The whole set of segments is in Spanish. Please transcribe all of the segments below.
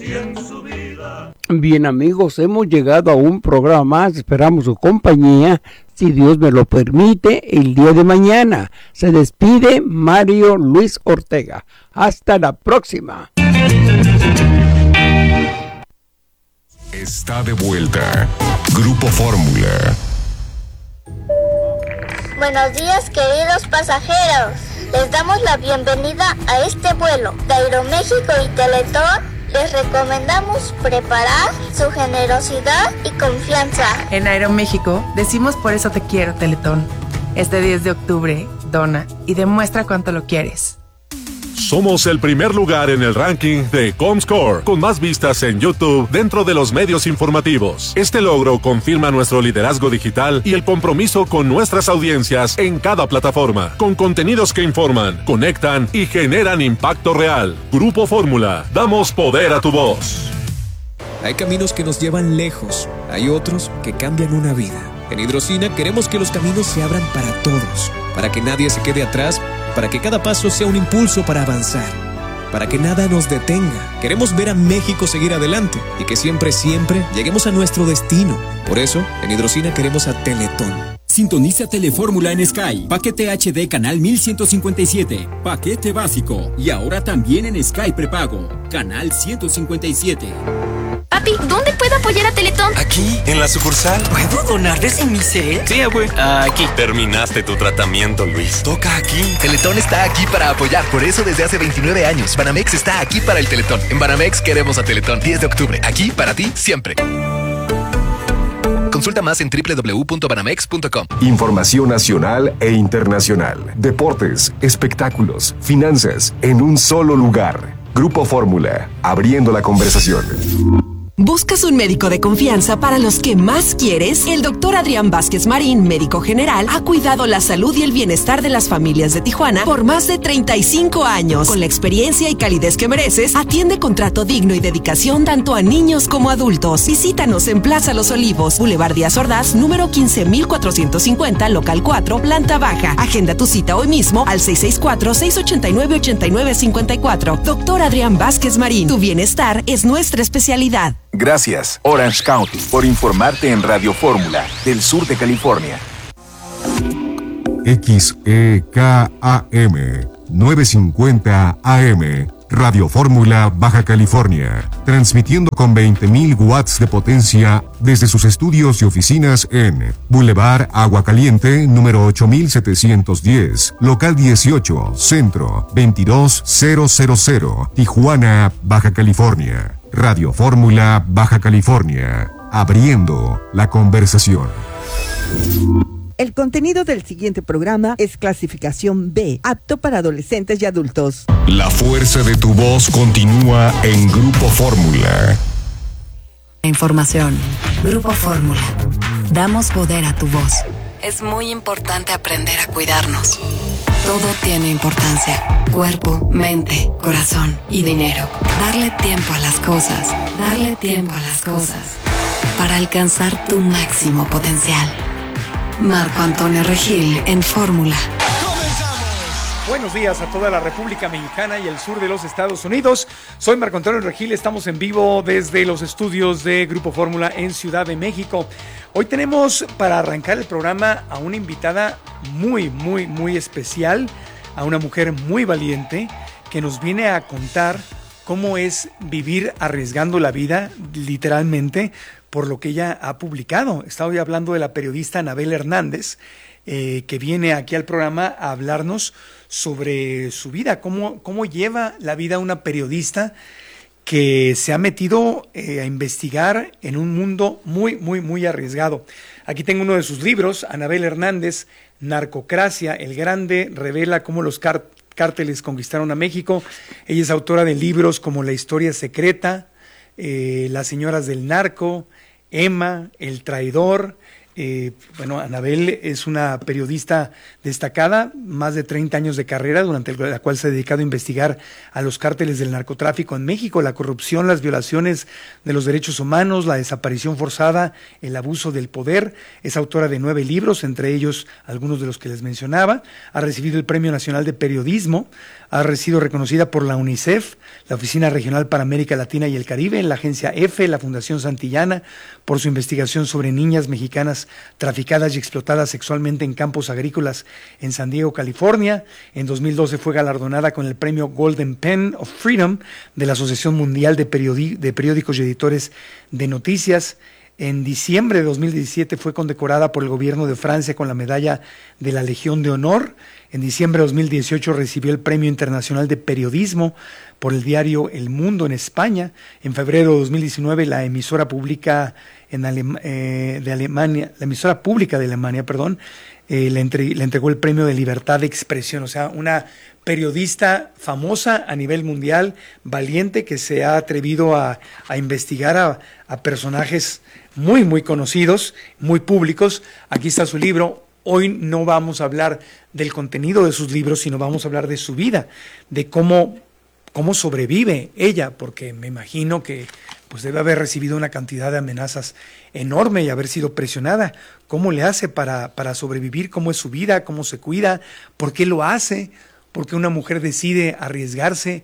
Bien, amigos, hemos llegado a un programa más, esperamos su compañía, si Dios me lo permite, el día de mañana. Se despide Mario Luis Ortega. Hasta la próxima. Está de vuelta Grupo Fórmula. Buenos días, queridos pasajeros. Les damos la bienvenida a este vuelo de Aeroméxico y Teletón. Les recomendamos preparar su generosidad y confianza. En Aeroméxico decimos por eso te quiero, Teletón. Este 10 de octubre, dona y demuestra cuánto lo quieres. Somos el primer lugar en el ranking de Comscore, con más vistas en YouTube dentro de los medios informativos. Este logro confirma nuestro liderazgo digital y el compromiso con nuestras audiencias en cada plataforma, con contenidos que informan, conectan y generan impacto real. Grupo Fórmula, damos poder a tu voz. Hay caminos que nos llevan lejos, hay otros que cambian una vida. En Hidrocina queremos que los caminos se abran para todos, para que nadie se quede atrás, para que cada paso sea un impulso para avanzar, para que nada nos detenga. Queremos ver a México seguir adelante y que siempre, siempre lleguemos a nuestro destino. Por eso, en Hidrocina queremos a Teletón. Sintoniza Telefórmula en Sky. Paquete HD Canal 1157. Paquete básico. Y ahora también en Sky prepago. Canal 157. Papi, ¿dónde puedo apoyar a Teletón? Aquí, en la sucursal. ¿Puedo donar desde mi cel? Sí, abue. Aquí. Terminaste tu tratamiento, Luis. Toca aquí. Teletón está aquí para apoyar. Por eso desde hace 29 años, Banamex está aquí para el Teletón. En Banamex queremos a Teletón. 10 de octubre. Aquí para ti, siempre. Consulta más en www.banamex.com. Información nacional e internacional. Deportes, espectáculos, finanzas, en un solo lugar. Grupo Fórmula, abriendo la conversación. ¿Buscas un médico de confianza para los que más quieres? El doctor Adrián Vázquez Marín, médico general, ha cuidado la salud y el bienestar de las familias de Tijuana por más de 35 años. Con la experiencia y calidez que mereces, atiende con trato digno y dedicación tanto a niños como adultos. Visítanos en Plaza Los Olivos, Boulevard Díaz Ordaz, número 15450, local 4, planta baja. Agenda tu cita hoy mismo al 664-689-8954. Doctor Adrián Vázquez Marín, tu bienestar es nuestra especialidad. Gracias, Orange County, por informarte en Radio Fórmula, del sur de California. XEKAM 950 AM, Radio Fórmula, Baja California, transmitiendo con 20.000 watts de potencia desde sus estudios y oficinas en Boulevard Agua Caliente, número 8710, local 18, centro 22000, Tijuana, Baja California. Radio Fórmula, Baja California, abriendo la conversación. El contenido del siguiente programa es clasificación B, apto para adolescentes y adultos. La fuerza de tu voz continúa en Grupo Fórmula. Información. Grupo Fórmula. Damos poder a tu voz. Es muy importante aprender a cuidarnos. Todo tiene importancia. Cuerpo, mente, corazón y dinero. Darle tiempo a las cosas. Darle tiempo a las cosas. Para alcanzar tu máximo potencial. Marco Antonio Regil en Fórmula. Buenos días a toda la República Mexicana y el sur de los Estados Unidos. Soy Marco Antonio Regil, estamos en vivo desde los estudios de Grupo Fórmula en Ciudad de México. Hoy tenemos para arrancar el programa a una invitada muy especial, a una mujer muy valiente que nos viene a contar cómo es vivir arriesgando la vida, literalmente, por lo que ella ha publicado. Estaba hablando de la periodista Anabel Hernández, que viene aquí al programa a hablarnos sobre su vida, cómo lleva la vida una periodista que se ha metido a investigar en un mundo muy arriesgado. Aquí tengo uno de sus libros, Anabel Hernández, Narcocracia, el Grande, revela cómo los cárteles conquistaron a México. Ella es autora de libros como La Historia Secreta, Las Señoras del Narco, Emma, El Traidor, Bueno, Anabel es una periodista destacada, más de 30 años de carrera, durante la cual se ha dedicado a investigar a los cárteles del narcotráfico en México, la corrupción, las violaciones de los derechos humanos, la desaparición forzada, el abuso del poder. Es autora de 9 libros, entre ellos algunos de los que les mencionaba. Ha recibido el Premio Nacional de Periodismo, ha sido reconocida por la UNICEF, la Oficina Regional para América Latina y el Caribe, la Agencia EFE, la Fundación Santillana, por su investigación sobre niñas mexicanas traficadas y explotadas sexualmente en campos agrícolas en San Diego, California. En 2012 fue galardonada con el premio Golden Pen of Freedom de la Asociación Mundial de Periódicos y Editores de Noticias. En diciembre de 2017 fue condecorada por el gobierno de Francia con la medalla de la Legión de Honor. En diciembre de 2018 recibió el Premio Internacional de Periodismo por el diario El Mundo en España. En febrero de 2019 la emisora pública de Alemania, le entregó el Premio de Libertad de Expresión. O sea, una periodista famosa a nivel mundial, valiente, que se ha atrevido a investigar a personajes muy, muy conocidos, muy públicos. Aquí está su libro. Hoy no vamos a hablar del contenido de sus libros, sino vamos a hablar de su vida, de cómo sobrevive ella, porque me imagino que pues debe haber recibido una cantidad de amenazas enorme y haber sido presionada. ¿Cómo le hace para sobrevivir? ¿Cómo es su vida? ¿Cómo se cuida? ¿Por qué lo hace? ¿Por qué una mujer decide arriesgarse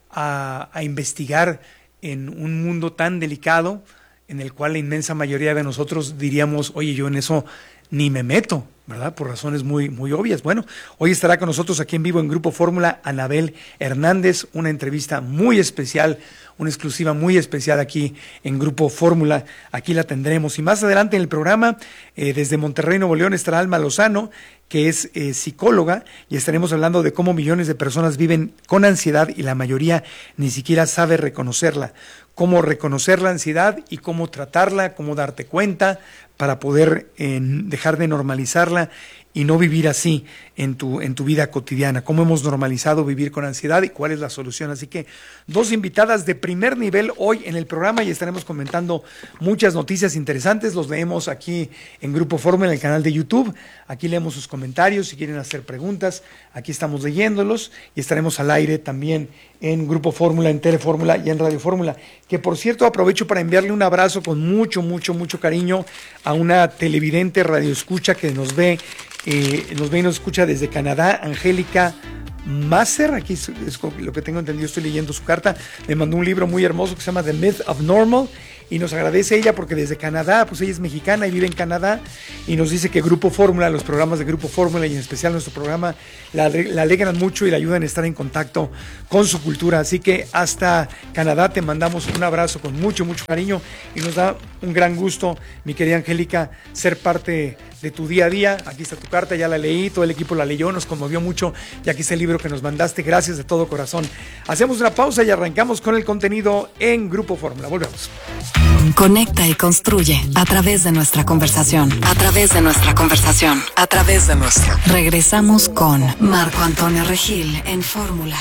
a investigar en un mundo tan delicado en el cual la inmensa mayoría de nosotros diríamos, oye, yo en eso ni me meto, ¿verdad? Por razones muy, muy obvias. Bueno, hoy estará con nosotros aquí en vivo en Grupo Fórmula Anabel Hernández, una entrevista muy especial, una exclusiva muy especial aquí en Grupo Fórmula. Aquí la tendremos. Y más adelante en el programa, desde Monterrey, Nuevo León, estará Alma Lozano, que es psicóloga, y estaremos hablando de cómo millones de personas viven con ansiedad y la mayoría ni siquiera sabe reconocerla. Cómo reconocer la ansiedad y cómo tratarla, cómo darte cuenta para poder dejar de normalizarla y no vivir así en tu vida cotidiana. Cómo hemos normalizado vivir con ansiedad y cuál es la solución. Así que 2 invitadas de primer nivel hoy en el programa y estaremos comentando muchas noticias interesantes. Los leemos aquí en Grupo Fórmula, en el canal de YouTube. Aquí leemos sus comentarios, si quieren hacer preguntas, aquí estamos leyéndolos y estaremos al aire también en Grupo Fórmula, en Telefórmula y en Radio Fórmula. Que por cierto aprovecho para enviarle un abrazo con mucho, mucho, mucho cariño a una televidente radioescucha que nos ve y nos escucha desde Canadá, Angélica Masser. Aquí es lo que tengo entendido, estoy leyendo su carta. Me mandó un libro muy hermoso que se llama The Myth of Normal y nos agradece ella porque desde Canadá, pues ella es mexicana y vive en Canadá y nos dice que Grupo Fórmula, los programas de Grupo Fórmula y en especial nuestro programa la alegran mucho y la ayudan a estar en contacto con su cultura. Así que hasta Canadá te mandamos un abrazo con mucho, mucho cariño y nos da un gran gusto, mi querida Angélica, ser parte de tu día a día. Aquí está tu carta, ya la leí, todo el equipo la leyó, nos conmovió mucho y aquí está el libro que nos mandaste. Gracias de todo corazón. Hacemos una pausa y arrancamos con el contenido en Grupo Fórmula. Volvemos. Conecta y construye a través de nuestra conversación. Regresamos con Marco Antonio Regil en Fórmula.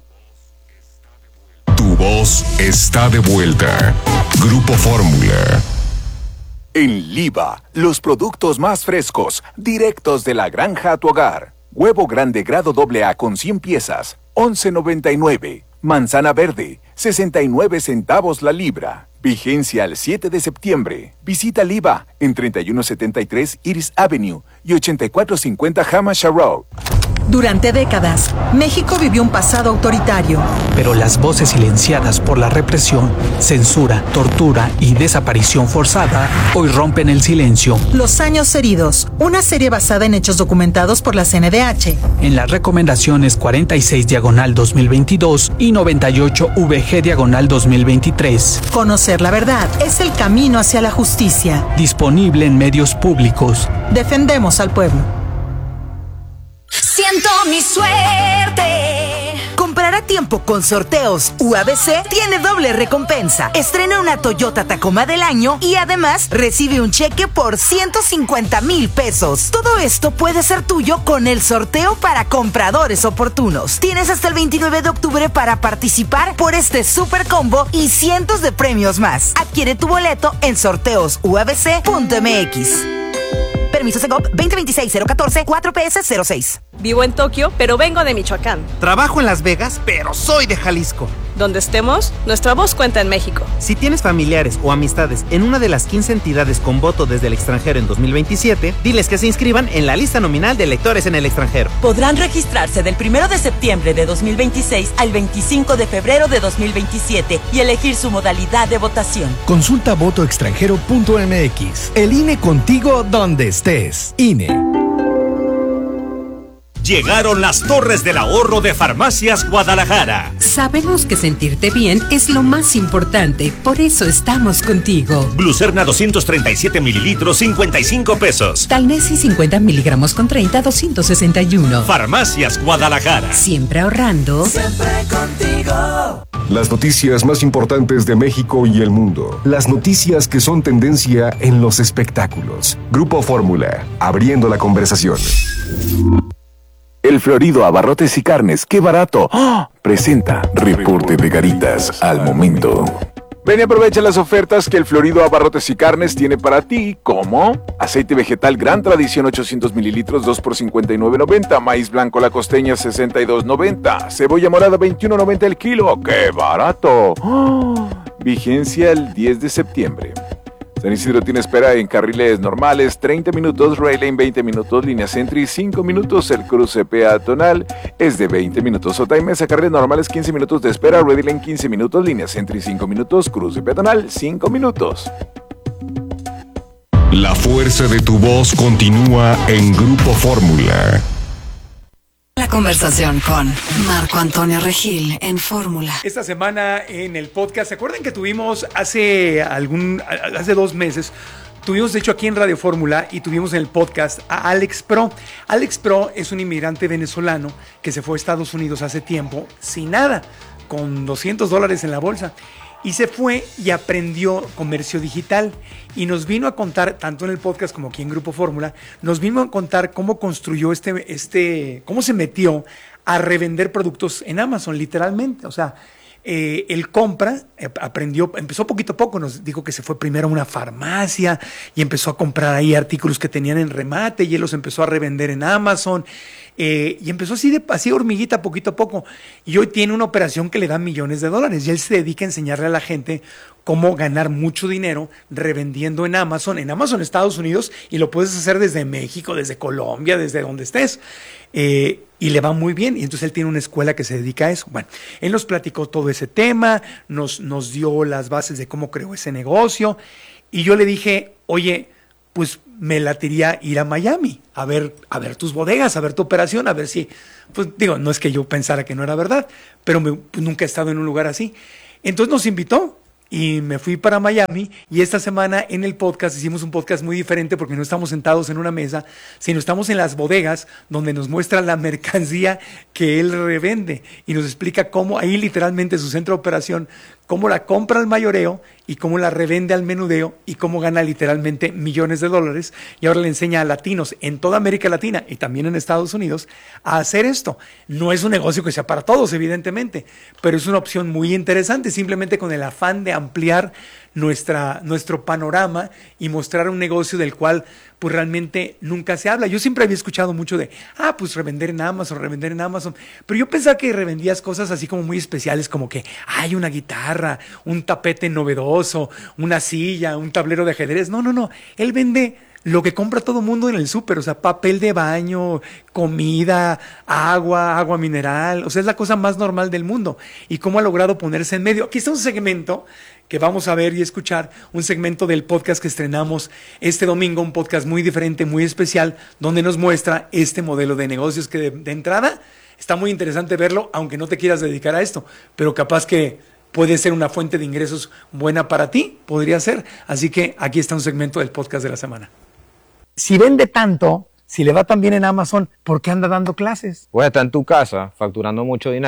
Tu voz está de vuelta. Grupo Fórmula. En Liva, los productos más frescos, directos de la granja a tu hogar. Huevo grande grado AA con 100 piezas, $11.99. Manzana verde, 69 centavos la libra. Vigencia al 7 de septiembre. Visita Liva en 3173 Iris Avenue y 8450 Hamasha Road. Durante décadas, México vivió un pasado autoritario. Pero las voces silenciadas por la represión, censura, tortura y desaparición forzada hoy rompen el silencio. Los años heridos, una serie basada en hechos documentados por la CNDH. En las recomendaciones 46/2022 y 98VG/2023. Conocer la verdad es el camino hacia la justicia. Disponible en medios públicos. Defendemos al pueblo. Siento mi suerte. Comprar a tiempo con Sorteos UABC tiene doble recompensa. Estrena una Toyota Tacoma del año y además recibe un cheque por 150,000 pesos. Todo esto puede ser tuyo con el sorteo para compradores oportunos. Tienes hasta el 29 de octubre para participar por este super combo y cientos de premios más. Adquiere tu boleto en sorteosuabc.mx. Permiso Segov 2026-014 4PS06. Vivo en Tokio, pero vengo de Michoacán. Trabajo en Las Vegas, pero soy de Jalisco. Donde estemos, nuestra voz cuenta en México. Si tienes familiares o amistades en una de las 15 entidades con voto desde el extranjero en 2027, diles que se inscriban en la lista nominal de electores en el extranjero. Podrán registrarse del 1 de septiembre de 2026 al 25 de febrero de 2027 y elegir su modalidad de votación. Consulta votoextranjero.mx. El INE contigo donde estés. INE. Llegaron las Torres del Ahorro de Farmacias Guadalajara. Sabemos que sentirte bien es lo más importante, por eso estamos contigo. Glucerna 237 mililitros, 55 pesos. Talnesi 50 miligramos con 30, 261. Farmacias Guadalajara. Siempre ahorrando. Siempre contigo. Las noticias más importantes de México y el mundo. Las noticias que son tendencia en los espectáculos. Grupo Fórmula, abriendo la conversación. El Florido Abarrotes y Carnes, ¡qué barato! ¡Oh! Presenta Reporte de Garitas al momento. Ven y aprovecha las ofertas que el Florido Abarrotes y Carnes tiene para ti, como aceite vegetal Gran Tradición 800 mililitros, 2 por $59.90, maíz blanco La Costeña, $62.90, cebolla morada, $21.90 el kilo, ¡qué barato! ¡Oh! Vigencia el 10 de septiembre. San Isidro tiene espera en carriles normales, 30 minutos, Rail Lane 20 minutos, línea Sentry 5 minutos, el cruce peatonal es de 20 minutos, Otay Mesa, carriles normales 15 minutos de espera, Rail Lane 15 minutos, línea Sentry 5 minutos, cruce peatonal 5 minutos. La fuerza de tu voz continúa en Grupo Fórmula. La conversación con Marco Antonio Regil en Fórmula. Esta semana en el podcast, ¿se acuerdan que tuvimos hace 2 meses? Tuvimos, de hecho, aquí en Radio Fórmula y tuvimos en el podcast a Alex Pro. Alex Pro es un inmigrante venezolano que se fue a Estados Unidos hace tiempo sin nada, con $200 en la bolsa. Y se fue y aprendió comercio digital y nos vino a contar, tanto en el podcast como aquí en Grupo Fórmula, nos vino a contar cómo construyó cómo se metió a revender productos en Amazon, literalmente. O sea, él compra, aprendió, empezó poquito a poco, nos dijo que se fue primero a una farmacia y empezó a comprar ahí artículos que tenían en remate y él los empezó a revender en Amazon. Y empezó así hormiguita, poquito a poco. Y hoy tiene una operación que le da $millones. Y él se dedica a enseñarle a la gente cómo ganar mucho dinero revendiendo en Amazon Estados Unidos, y lo puedes hacer desde México, desde Colombia, desde donde estés. Y le va muy bien. Y entonces él tiene una escuela que se dedica a eso. Bueno, él nos platicó todo ese tema, nos dio las bases de cómo creó ese negocio. Y yo le dije, oye, pues me latiría ir a Miami, a ver tus bodegas, a ver tu operación, a ver si, pues digo, no es que yo pensara que no era verdad, pero pues, nunca he estado en un lugar así. Entonces nos invitó y me fui para Miami, y esta semana en el podcast hicimos un podcast muy diferente porque no estamos sentados en una mesa, sino estamos en las bodegas donde nos muestra la mercancía que él revende y nos explica cómo ahí literalmente su centro de operación, cómo la compra al mayoreo y cómo la revende al menudeo y cómo gana literalmente $millones. Y ahora le enseña a latinos en toda América Latina y también en Estados Unidos a hacer esto. No es un negocio que sea para todos, evidentemente, pero es una opción muy interesante, simplemente con el afán de ampliar nuestro panorama y mostrar un negocio del cual pues realmente nunca se habla. Yo siempre había escuchado mucho de, pues revender en Amazon, pero yo pensaba que revendías cosas así como muy especiales, como que hay una guitarra, un tapete novedoso, una silla, un tablero de ajedrez. No, él vende lo que compra todo mundo en el súper, o sea, papel de baño, comida, agua mineral, o sea, es la cosa más normal del mundo. Y cómo ha logrado ponerse en medio. Aquí está un segmento que vamos a ver y escuchar, un segmento del podcast que estrenamos este domingo, un podcast muy diferente, muy especial, donde nos muestra este modelo de negocios que de entrada está muy interesante verlo, aunque no te quieras dedicar a esto, pero capaz que puede ser una fuente de ingresos buena para ti, podría ser. Así que aquí está un segmento del podcast de la semana. Si vende tanto, si le va tan bien en Amazon, ¿por qué anda dando clases? Puedes estar en tu casa facturando mucho dinero con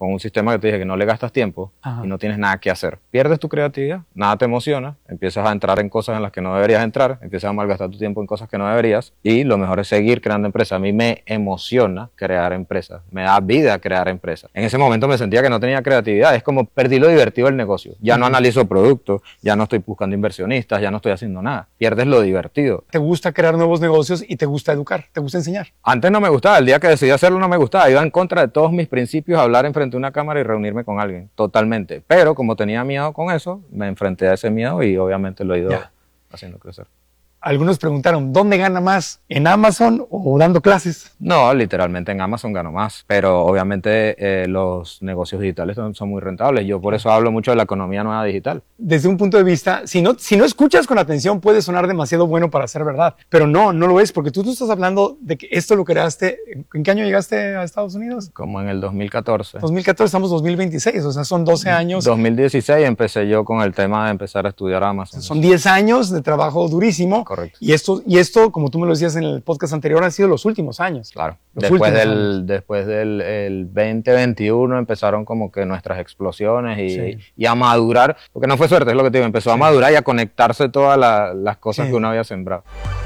con un sistema que te dije que no le gastas tiempo y no tienes nada que hacer. Pierdes tu creatividad, nada te emociona, empiezas a entrar en cosas en las que no deberías entrar, empiezas a malgastar tu tiempo en cosas que no deberías y lo mejor es seguir creando empresas. A mí me emociona crear empresas, me da vida crear empresas. En ese momento me sentía que no tenía creatividad, es como perdí lo divertido del negocio. Ya no analizo productos, ya no estoy buscando inversionistas, ya no estoy haciendo nada. Pierdes lo divertido. ¿Te gusta crear nuevos negocios y te gusta educar? ¿Te gusta enseñar? Antes no me gustaba, el día que decidí hacerlo no me gustaba. Iba en contra de todos mis principios, hablar enfrente de una cámara y reunirme con alguien, totalmente. Pero como tenía miedo con eso, me enfrenté a ese miedo y obviamente lo he ido haciendo crecer. Algunos preguntaron, ¿dónde gana más? ¿En Amazon o dando clases? No, literalmente en Amazon gano más, pero obviamente los negocios digitales son muy rentables. Yo por eso hablo mucho de la economía nueva digital. Desde un punto de vista, si no escuchas con atención, puede sonar demasiado bueno para ser verdad, pero no lo es, porque tú estás hablando de que esto lo creaste. ¿En qué año llegaste a Estados Unidos? Como en el 2014. 2014, estamos 2026, o sea, son 12 años. 2016 empecé yo con el tema de empezar a estudiar Amazon. Son 10 años de trabajo durísimo. Correcto. Y esto, como tú me lo decías en el podcast anterior, han sido los últimos años. Claro. Después del 2021 empezaron como que nuestras explosiones y a madurar, porque no fue suerte, es lo que te digo, empezó a madurar y a conectarse todas las cosas que uno había sembrado.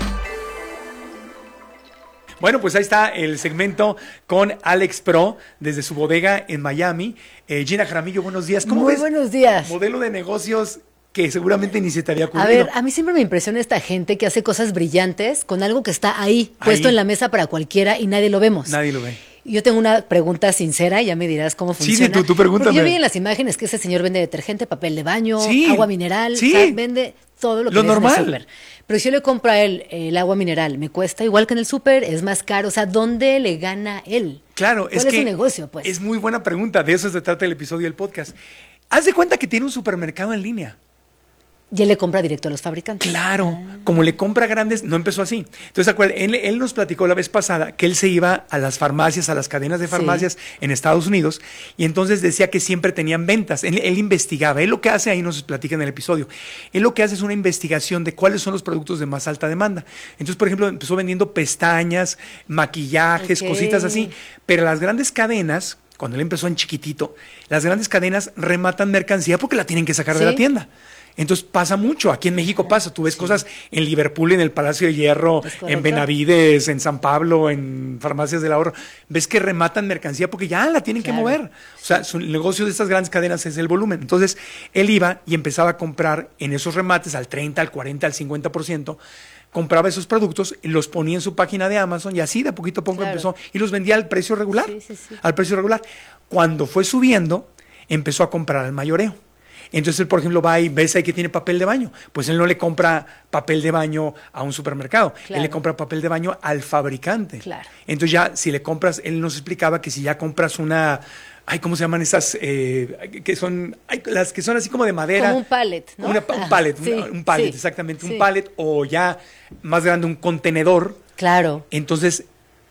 Bueno, pues ahí está el segmento con Alex Pro desde su bodega en Miami. Gina Jaramillo, buenos días. ¿Cómo ves? Muy buenos días. Modelo de negocios que seguramente ni se te había ocurrido. A ver, a mí siempre me impresiona esta gente que hace cosas brillantes con algo que está ahí, puesto en la mesa para cualquiera y nadie lo vemos. Nadie lo ve. Yo tengo una pregunta sincera, ya me dirás cómo funciona. Sí, tú pregúntame. Porque yo vi en las imágenes que ese señor vende detergente, papel de baño, agua mineral, o sea, vende todo lo que normal. En el súper. Pero si yo le compro a él el agua mineral, ¿me cuesta igual que en el súper? ¿Es más caro? O sea, ¿dónde le gana él? Claro, ¿Cuál es su negocio, pues? Es muy buena pregunta, de eso se trata el episodio del podcast. Haz de cuenta que tiene un supermercado en línea. Y él le compra directo a los fabricantes. Claro, como le compra grandes, no empezó así. Entonces, acuérdense, él nos platicó la vez pasada que él se iba a las farmacias, a las cadenas de farmacias en Estados Unidos, y entonces decía que siempre tenían ventas. Él investigaba. Él lo que hace, ahí nos platica en el episodio, él lo que hace es una investigación de cuáles son los productos de más alta demanda. Entonces, por ejemplo, empezó vendiendo pestañas, maquillajes, cositas así, pero las grandes cadenas, cuando él empezó en chiquitito, las grandes cadenas rematan mercancía porque la tienen que sacar de la tienda. Entonces pasa mucho, aquí en México pasa, tú ves cosas en Liverpool, en el Palacio de Hierro, en Benavides, en San Pablo, en Farmacias del Ahorro, ves que rematan mercancía porque ya la tienen que mover. O sea, el negocio de estas grandes cadenas es el volumen. Entonces él iba y empezaba a comprar en esos remates al 30, al 40, al 50%, compraba esos productos, los ponía en su página de Amazon y así de poquito a poco empezó y los vendía al precio regular, al precio regular. Cuando fue subiendo, empezó a comprar al mayoreo. Entonces él, por ejemplo, va y ves ahí que tiene papel de baño. Pues él no le compra papel de baño a un supermercado. Él le compra papel de baño al fabricante. Entonces ya, si le compras, él nos explicaba que si ya compras una... ¿cómo se llaman esas? Que son, las que son así como de madera. Como un pallet, ¿no? Un pallet, exactamente. Un pallet o ya más grande, un contenedor. Claro. Entonces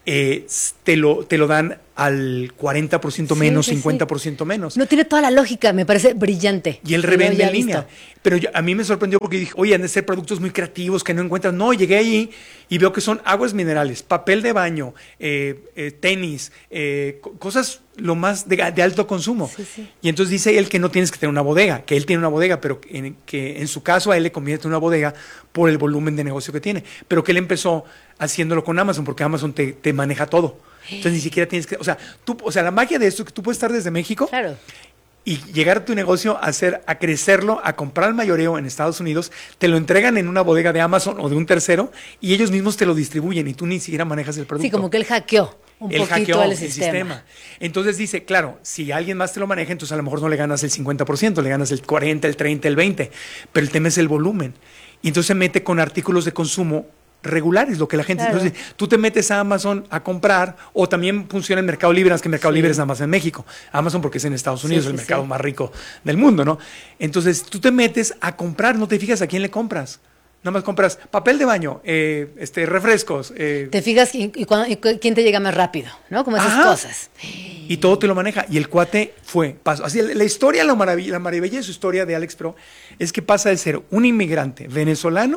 te lo dan al 40% menos, 50% menos. No tiene toda la lógica, me parece brillante. Y él revende en línea. Pero a mí me sorprendió porque dije, oye, han de ser productos muy creativos que no encuentras. No, llegué allí y veo que son aguas minerales, papel de baño, tenis, cosas lo más de alto consumo. Y entonces dice él que no tienes que tener una bodega, que él tiene una bodega, pero que en su caso a él le conviene tener una bodega por el volumen de negocio que tiene. Pero que él empezó haciéndolo con Amazon, porque Amazon te maneja todo. Entonces ni siquiera tienes que, o sea, la magia de esto es que tú puedes estar desde México y llegar a tu negocio a crecerlo, a comprar al mayoreo en Estados Unidos, te lo entregan en una bodega de Amazon o de un tercero y ellos mismos te lo distribuyen y tú ni siquiera manejas el producto. Sí, como que él hackeó un poquito el sistema. Entonces dice, claro, si alguien más te lo maneja, entonces a lo mejor no le ganas el 50%, le ganas el 40, el 30, el 20%, pero el tema es el volumen. Y entonces se mete con artículos de consumo regulares, lo que la gente... Entonces, tú te metes a Amazon a comprar, o también funciona en Mercado Libre, es que Mercado Libre es nada más en México. Amazon porque es en Estados Unidos, el mercado más rico del mundo, ¿no? Entonces, tú te metes a comprar, no te fijas a quién le compras. Nada más compras papel de baño, refrescos. Te fijas y quién te llega más rápido, ¿no? Como esas cosas. Y todo te lo maneja. Y el cuate pasó. Así, la historia, la maravilla de su historia de Alex Pro es que pasa de ser un inmigrante venezolano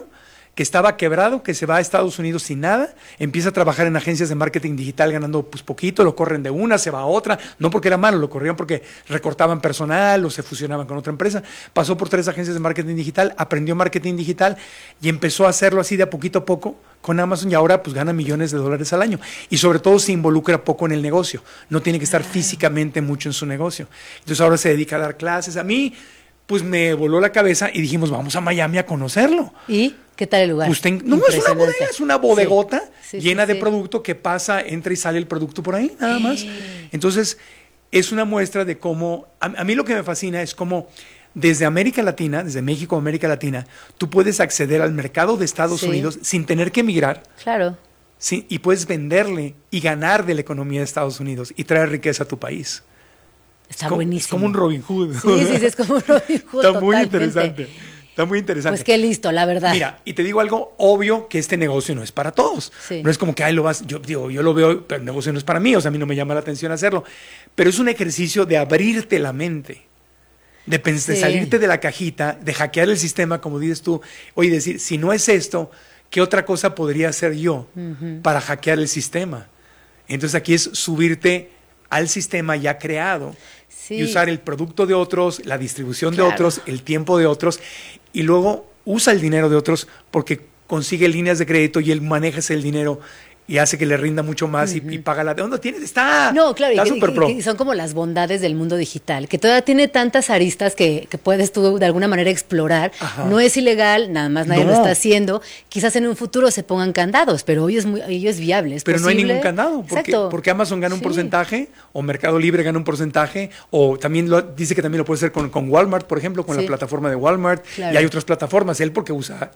que estaba quebrado, que se va a Estados Unidos sin nada, empieza a trabajar en agencias de marketing digital ganando pues poquito, lo corren de una, se va a otra, no porque era malo, lo corrían porque recortaban personal o se fusionaban con otra empresa. Pasó por 3 agencias de marketing digital, aprendió marketing digital y empezó a hacerlo así de a poquito a poco con Amazon y ahora pues gana millones de dólares al año y sobre todo se involucra poco en el negocio, no tiene que estar físicamente mucho en su negocio. Entonces ahora se dedica a dar clases. A mí pues me voló la cabeza y dijimos, vamos a Miami a conocerlo. ¿Y qué tal el lugar? Pues no es una bodega, es una bodegota llena de producto que pasa, entra y sale el producto por ahí, nada más. Entonces, es una muestra de cómo, a mí lo que me fascina es cómo desde América Latina, desde México a América Latina, tú puedes acceder al mercado de Estados Unidos sin tener que emigrar. Claro. Sí, y puedes venderle y ganar de la economía de Estados Unidos y traer riqueza a tu país. Está buenísimo. Es como un Robin Hood. Sí, es como un Robin Hood. Está muy interesante. Está muy interesante. Pues qué listo, la verdad. Mira, y te digo algo obvio, que este negocio no es para todos. No es como que, ay, yo lo veo, pero el negocio no es para mí, o sea, a mí no me llama la atención hacerlo. Pero es un ejercicio de abrirte la mente, de salirte de la cajita, de hackear el sistema, como dices tú, oye, decir, si no es esto, ¿qué otra cosa podría hacer yo para hackear el sistema? Entonces aquí es subirte al sistema ya creado y usar el producto de otros, la distribución de otros, el tiempo de otros, y luego usa el dinero de otros porque consigue líneas de crédito y él maneja ese dinero y hace que le rinda mucho más y paga la deuda. Está súper pro. Y son como las bondades del mundo digital, que todavía tiene tantas aristas que puedes tú de alguna manera explorar. Ajá. No es ilegal, nada más nadie lo está haciendo. Quizás en un futuro se pongan candados, pero hoy es viable. Pero no hay ningún candado, porque Amazon gana un porcentaje, o Mercado Libre gana un porcentaje, o también dice que también lo puede hacer con Walmart, por ejemplo, con la plataforma de Walmart. Claro. Y hay otras plataformas, él porque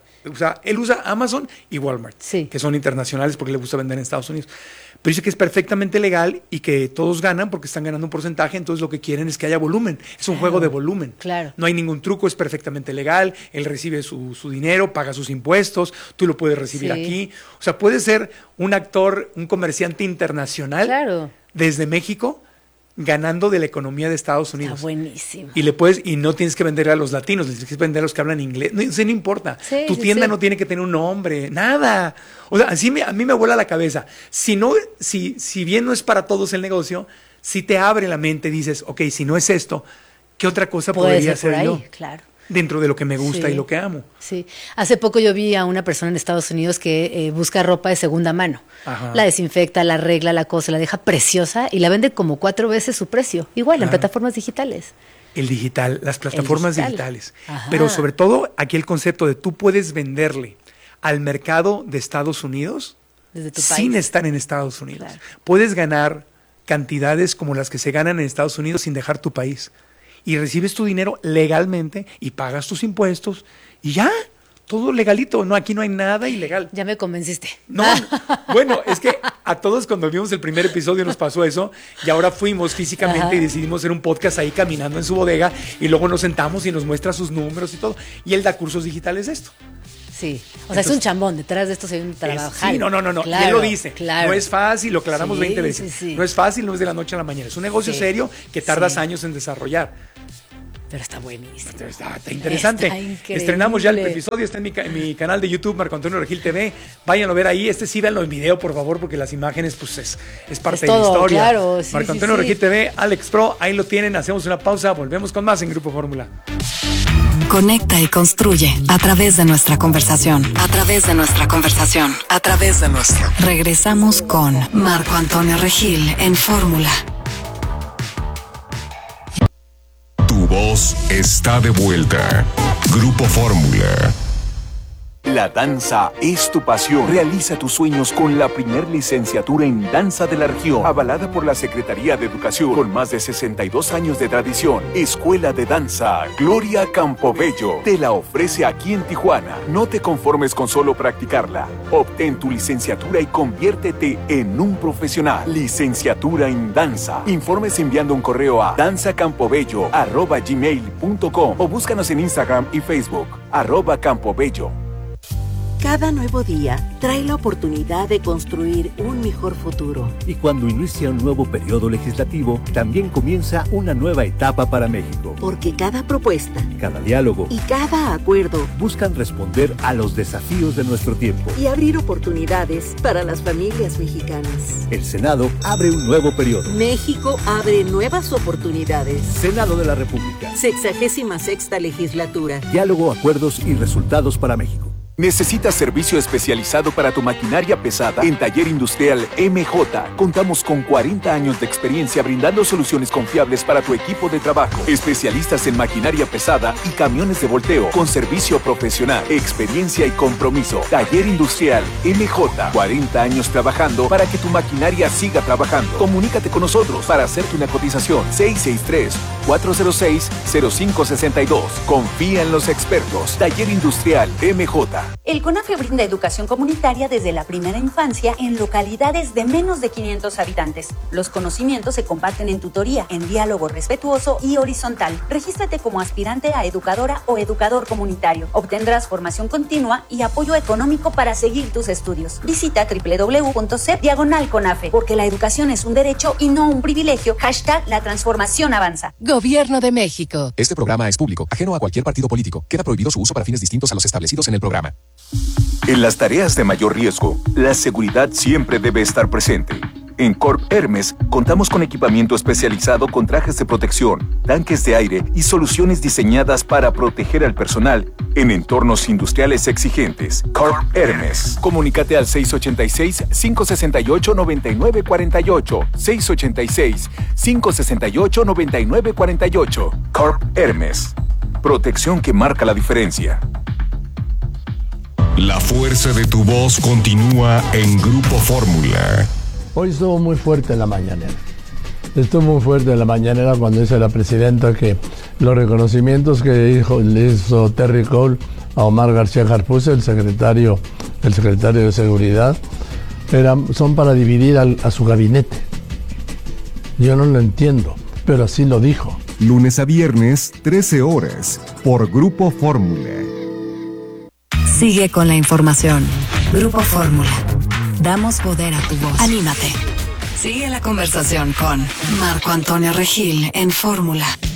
él usa Amazon y Walmart, que son internacionales porque le gusta vender en Estados Unidos. Pero dice que es perfectamente legal y que todos ganan porque están ganando un porcentaje, entonces lo que quieren es que haya volumen. Es un juego de volumen. Claro. No hay ningún truco, es perfectamente legal, él recibe su dinero, paga sus impuestos, tú lo puedes recibir aquí. O sea, puedes ser un actor, un comerciante internacional desde México, ganando de la economía de Estados Unidos. Está buenísimo. Y no tienes que vender a los latinos, tienes que vender a los que hablan inglés. No importa. Tu tienda no tiene que tener un nombre, nada. O sea, a mí me vuela la cabeza. Si bien no es para todos el negocio, si te abre la mente, dices, ok, si no es esto, ¿qué otra cosa podría hacer yo? Claro. Dentro de lo que me gusta y lo que amo. Sí. Hace poco yo vi a una persona en Estados Unidos que busca ropa de segunda mano. Ajá. La desinfecta, la arregla, la cosa, la deja preciosa y la vende como 4 veces su precio. Igual, en plataformas digitales. El digital, las plataformas digitales. Ajá. Pero sobre todo aquí el concepto de tú puedes venderle al mercado de Estados Unidos desde tu país, sin estar en Estados Unidos. Claro. Puedes ganar cantidades como las que se ganan en Estados Unidos sin dejar tu país. Y recibes tu dinero legalmente y pagas tus impuestos y ya, todo legalito. No, aquí no hay nada ilegal. Ya me convenciste. No, bueno, es que a todos cuando vimos el primer episodio nos pasó eso y ahora fuimos físicamente y decidimos hacer un podcast ahí caminando en su bodega y luego nos sentamos y nos muestra sus números y todo. Y él da cursos digitales de esto. Sí, o sea, es un chambón, detrás de esto se ve un trabajo. Sí, no, claro, y él lo dice, no es fácil, lo aclaramos 20 veces, no es fácil, no es de la noche a la mañana, es un negocio serio que tardas años en desarrollar. Pero está buenísimo. Está interesante. Estrenamos ya el episodio, está en mi canal de YouTube, Marco Antonio Regil TV. Váyanlo a ver ahí. Sí, véanlo en video, por favor, porque las imágenes, pues, es parte de la historia. Claro, Marco Antonio Regil TV, Alex Pro, ahí lo tienen. Hacemos una pausa, volvemos con más en Grupo Fórmula. Conecta y construye a través de nuestra conversación. A través de nuestra conversación. A través de nuestra. Regresamos con Marco Antonio Regil en Fórmula. Tu voz está de vuelta. Grupo Fórmula. La danza es tu pasión. Realiza tus sueños con la primer licenciatura en danza de la región, avalada por la Secretaría de Educación, con más de 62 años de tradición. Escuela de Danza Gloria Campobello te la ofrece aquí en Tijuana. No te conformes con solo practicarla. Obtén tu licenciatura y conviértete en un profesional. Licenciatura en danza. Informes enviando un correo a danzacampobello@gmail.com o búscanos en Instagram y Facebook @campobello. Cada nuevo día trae la oportunidad de construir un mejor futuro. Y cuando inicia un nuevo periodo legislativo, también comienza una nueva etapa para México. Porque cada propuesta, cada diálogo y cada acuerdo buscan responder a los desafíos de nuestro tiempo y abrir oportunidades para las familias mexicanas. El Senado abre un nuevo periodo. México abre nuevas oportunidades. Senado de la República. 66ª legislatura. Diálogo, acuerdos y resultados para México. ¿Necesitas servicio especializado para tu maquinaria pesada? En Taller Industrial MJ contamos con 40 años de experiencia brindando soluciones confiables para tu equipo de trabajo. Especialistas en maquinaria pesada y camiones de volteo con servicio profesional, experiencia y compromiso. Taller Industrial MJ, 40 años trabajando para que tu maquinaria siga trabajando. Comunícate con nosotros para hacerte una cotización. 663-406-0562. Confía en los expertos. Taller Industrial MJ. El CONAFE brinda educación comunitaria desde la primera infancia en localidades de menos de 500 habitantes. Los conocimientos se comparten en tutoría, en diálogo respetuoso y horizontal. Regístrate como aspirante a educadora o educador comunitario. Obtendrás formación continua y apoyo económico para seguir tus estudios. Visita www.cep/CONAFE, porque la educación es un derecho y no un privilegio. #La transformación avanza. Gobierno de México. Este programa es público, ajeno a cualquier partido político. Queda prohibido su uso para fines distintos a los establecidos en el programa. En las tareas de mayor riesgo, la seguridad siempre debe estar presente. En Corp Hermes contamos con equipamiento especializado con trajes de protección, tanques de aire y soluciones diseñadas para proteger al personal en entornos industriales exigentes. Corp Hermes. Comunícate al 686-568-9948. 686-568-9948. Corp Hermes. Protección que marca la diferencia. La fuerza de tu voz continúa en Grupo Fórmula. Hoy estuvo muy fuerte en la mañanera. Estuvo muy fuerte en la mañanera cuando dice la presidenta que los reconocimientos que le hizo Terry Cole a Omar García Harfuch, el secretario de Seguridad, son para dividir a su gabinete. Yo no lo entiendo, pero así lo dijo. Lunes a viernes, 13 horas, por Grupo Fórmula. Sigue con la información. Grupo Fórmula. Damos poder a tu voz. Anímate. Sigue la conversación con Marco Antonio Regil en Fórmula.